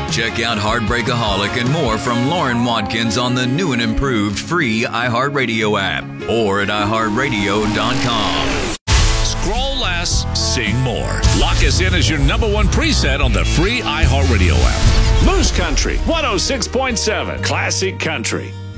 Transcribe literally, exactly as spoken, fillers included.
Check out Heartbreakaholic and more from Lauren Watkins on the new and improved free iHeartRadio app or at i heart radio dot com. Scroll less, sing more. Lock us in as your number one preset on the free iHeartRadio app. Moose Country, one oh six point seven, Classic Country.